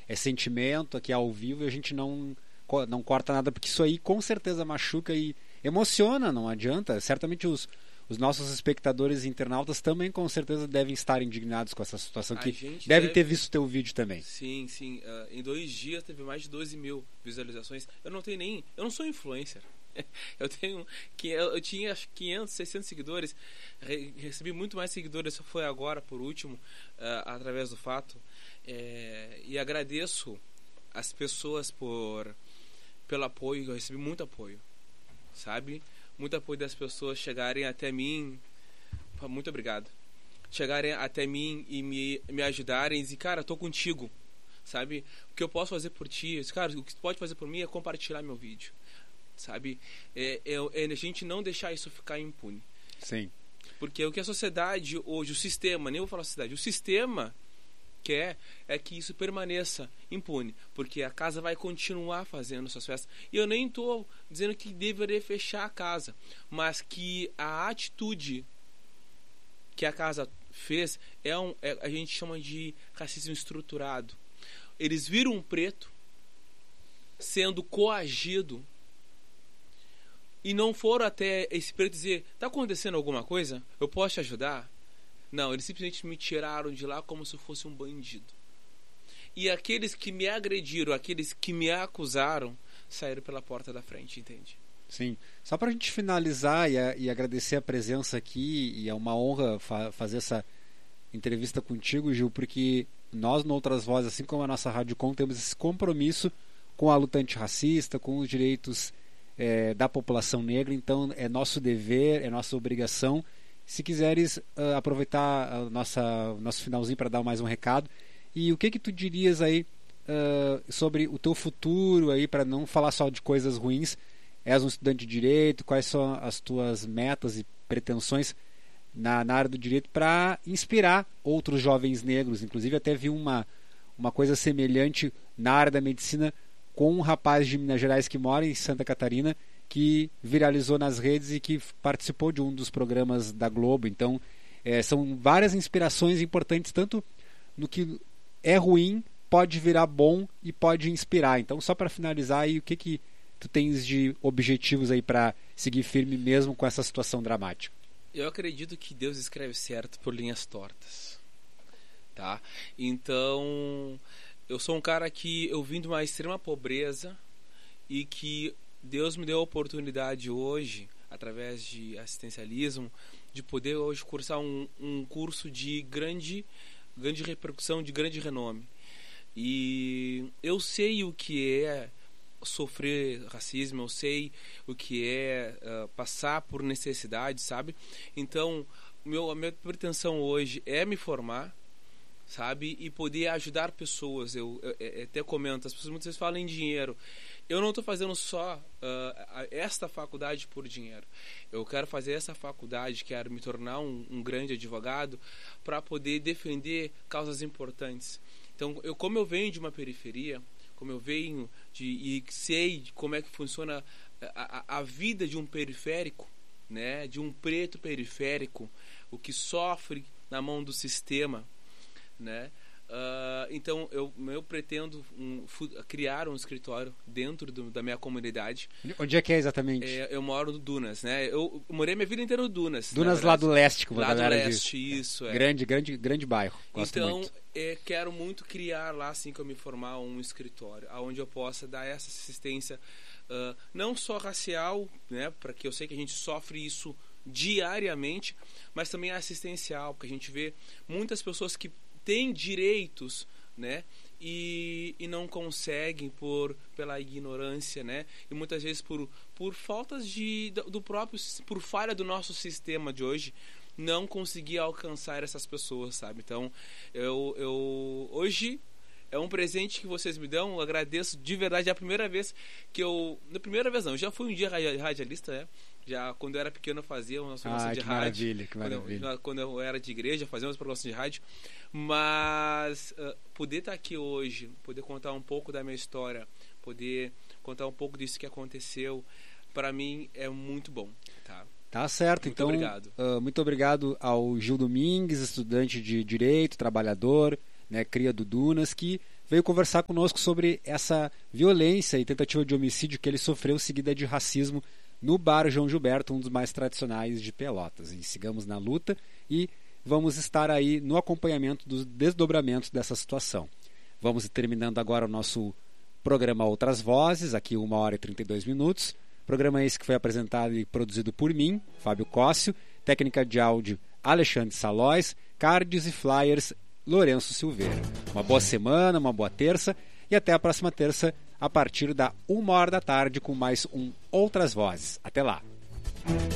é sentimento, aqui é ao vivo, e a gente não corta nada, porque isso aí com certeza machuca e emociona, não adianta. Certamente os nossos espectadores e internautas também com certeza devem estar indignados com essa situação, que devem ter visto teu vídeo também. Sim. Em 2 dias teve mais de 12 mil visualizações. Eu não sou influencer. Eu tinha acho 500, 600 seguidores. Recebi muito mais seguidores, só foi agora, por último, através do Fato. E agradeço as pessoas pelo apoio. Eu recebi muito apoio, sabe? Muito apoio das pessoas chegarem até mim. Muito obrigado. Chegarem até mim e me ajudarem e dizer, cara, tô contigo, sabe? O que eu posso fazer por ti? Cara, o que tu pode fazer por mim é compartilhar meu vídeo, sabe? A gente não deixar isso ficar impune. Sim. Porque o que a sociedade hoje, o sistema, nem vou falar sociedade, o sistema quer é que isso permaneça impune, porque a casa vai continuar fazendo suas festas. E eu nem estou dizendo que deveria fechar a casa, mas que a atitude que a casa fez a gente chama de racismo estruturado. Eles viram um preto sendo coagido e não foram até esse preto dizer, tá acontecendo alguma coisa? Eu posso te ajudar? Não, eles simplesmente me tiraram de lá como se eu fosse um bandido. E aqueles que me agrediram, aqueles que me acusaram, saíram pela porta da frente, entende? Sim. Só pra gente finalizar e agradecer a presença aqui, e é uma honra fazer essa entrevista contigo, Gil, porque nós, no Outras Vozes, assim como a nossa Rádio Com, temos esse compromisso com a luta antirracista, com os direitos da população negra. Então é nosso dever, é nossa obrigação. Se quiseres aproveitar nosso finalzinho para dar mais um recado, e o que tu dirias aí sobre o teu futuro aí, para não falar só de coisas ruins? És um estudante de direito, quais são as tuas metas e pretensões na área do direito para inspirar outros jovens negros? Inclusive até vi uma coisa semelhante na área da medicina com um rapaz de Minas Gerais que mora em Santa Catarina, que viralizou nas redes e que participou de um dos programas da Globo. Então são várias inspirações importantes, tanto no que é ruim pode virar bom e pode inspirar. Então, só para finalizar aí, o que tu tens de objetivos aí para seguir firme mesmo com essa situação dramática? Eu acredito que Deus escreve certo por linhas tortas, tá? Então, eu sou um cara que eu vim de uma extrema pobreza e que Deus me deu a oportunidade hoje, através de assistencialismo, de poder hoje cursar um curso de grande repercussão, de grande renome. E eu sei o que é sofrer racismo, eu sei o que é passar por necessidade, sabe? Então, a minha pretensão hoje é me formar, sabe? E poder ajudar pessoas. Eu até comento, as pessoas muitas vezes falam em dinheiro. Eu não estou fazendo só esta faculdade por dinheiro. Eu quero fazer essa faculdade, quero me tornar um grande advogado para poder defender causas importantes. Então, como eu venho de uma periferia, como eu venho e sei como é que funciona a vida de um periférico, né, de um preto periférico, o que sofre na mão do sistema, né? Então eu pretendo criar um escritório dentro da minha comunidade. Onde é que é exatamente? Eu moro no Dunas, né? Eu morei minha vida inteira no Dunas. Dunas lá do leste, como lá a galera do leste, diz. isso. Grande bairro. Gosto então, muito. Quero muito criar lá, assim que eu me formar, um escritório, onde eu possa dar essa assistência, não só racial, né? Porque eu sei que a gente sofre isso diariamente, mas também assistencial, porque a gente vê muitas pessoas que têm direitos, né, e não conseguem pela ignorância, né, e muitas vezes por faltas do próprio, por falha do nosso sistema de hoje, não conseguir alcançar essas pessoas, sabe? Então eu hoje é um presente que vocês me dão, eu agradeço de verdade. É a primeira vez que eu já fui um dia radialista, né? Já quando eu era pequeno eu fazia umas programações de rádio. Que maravilha. Quando eu era de igreja, fazia umas programações de rádio. Mas poder estar aqui hoje, poder contar um pouco da minha história, poder contar um pouco disso que aconteceu, para mim é muito bom, tá? Tá certo, muito então obrigado. Muito obrigado ao Gil Domingues, estudante de Direito, trabalhador, né, cria do Dunas, que veio conversar conosco sobre essa violência e tentativa de homicídio que ele sofreu seguida de racismo no bar João Gilberto, um dos mais tradicionais de Pelotas. E sigamos na luta e vamos estar aí no acompanhamento dos desdobramentos dessa situação. Vamos terminando agora o nosso programa Outras Vozes, aqui 1h32. Programa esse que foi apresentado e produzido por mim, Fábio Cóssio, técnica de áudio Alexandre Salóis, cards e flyers Lourenço Silveira. Uma boa semana, uma boa terça e até a próxima terça a partir da 1h da tarde com mais um Outras Vozes. Até lá!